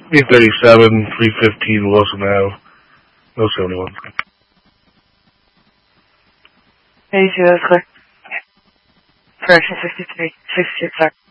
837, 315 Wilson Ave. No 71. Hey, that's clear. Correction 63, 66, sorry.